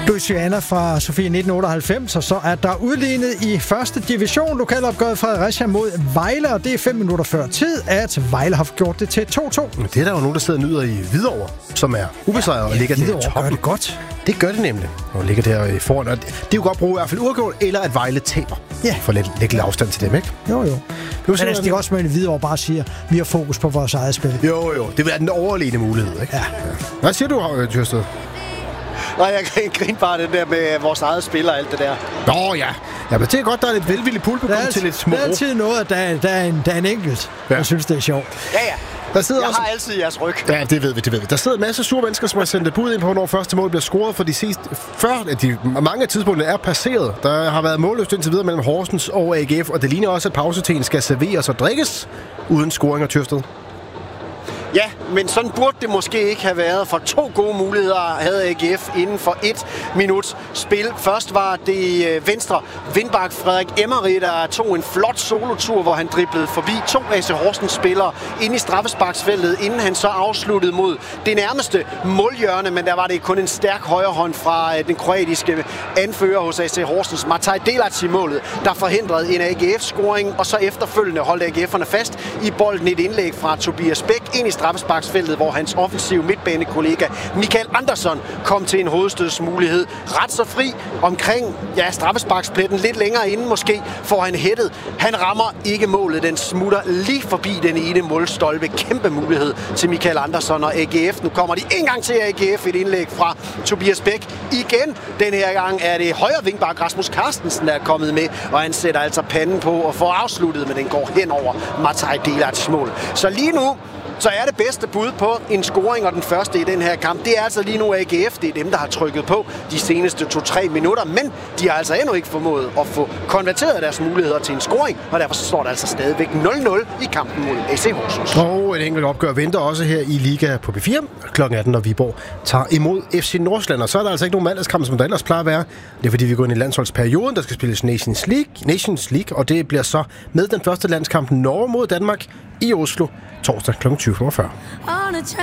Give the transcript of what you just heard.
Luciana fra Sofie 1998, og så er der udlignet i første division. Lokalopgøret Fredericia mod Vejle, og det er 5 minutter før tid, at Vejle har gjort det til 2-2. Det er der jo nogen, der sidder og nyder i Hvidovre, som er ubesejret og ligger der i toppen. Gør det godt. Det gør det nemlig, og ligger der i foran. Og det er jo godt bruge i hvert fald uafgjort, eller at Vejle taber. Ja. For lidt afstand til dem, ikke? Jo. Men altså, de kan også med Hvidovre bare siger, vi har fokus på vores eget spil. Jo. Det vil være den overlegne mulighed, ikke? Ja. Hvad siger du, Tjørsted? Nej, jeg griner bare det der med vores eget spil og alt det der. Nå ja. Ja, men det er godt, der er lidt velvillig publikum til lidt små. Der er altid noget, at der er en enkelt, jeg synes, det er sjovt. Ja. Der jeg har altid jeres ryg. Ja, det ved vi. Der sidder en masse sure mennesker, som har sendt et bud ind på, hvornår første mål bliver scoret, for de sidste, før mange af tidspunkterne er passeret. Der har været målløst indtil videre mellem Horsens og AGF, og det ligner også, at pausetiden skal serveres og drikkes uden scoring og Tjørsted. Ja, men sådan burde det måske ikke have været, for 2 gode muligheder havde AGF inden for 1 minuts spil. Først var det venstre vindbak Frederik Emery, der tog en flot solotur, hvor han driblede forbi 2 AC Horsens-spillere ind i straffesparksfeltet, inden han så afsluttede mod det nærmeste målhjørne, men der var det kun en stærk højrehånd fra den kroatiske anfører hos AC Horsens, Mataj Delac i målet, der forhindrede en AGF-scoring, og så efterfølgende holdt AGF'erne fast i bolden, et indlæg fra Tobias Bæk ind i straffesparksfeltet, hvor hans offensive midtbanekollega Michael Andersson kom til en hovedstødsmulighed. Ret så fri omkring straffesparkspletten, lidt længere inden måske, får han hættet. Han rammer ikke målet, den smutter lige forbi den ene målstolpe. Kæmpe mulighed til Michael Andersson og AGF. Nu kommer de en gang til AGF, et indlæg fra Tobias Bæk. Igen, den her gang er det højre vingbak Rasmus Carstensen, der er kommet med, og han sætter altså panden på og får afsluttet, men den går hen over Mataj Delacs mål. Så lige nu så er det bedste bud på en scoring, og den første i den her kamp, det er altså lige nu AGF. Det er dem, der har trykket på de seneste 2-3 minutter, men de har altså endnu ikke formået at få konverteret deres muligheder til en scoring, og derfor så står der altså stadigvæk 0-0 i kampen mod AC Horsens. Og et enkelt opgør venter også her i Liga på P4 kl. 18, når Viborg tager imod FC Nordsjælland. Og så er der altså ikke nogen mandagskamp, som der ellers plejer at være. Det er fordi, vi går ind i landsholdsperioden, der skal spilles Nations League, og det bliver så med den første landskamp Norge mod Danmark i Oslo torsdag kl. 20:45.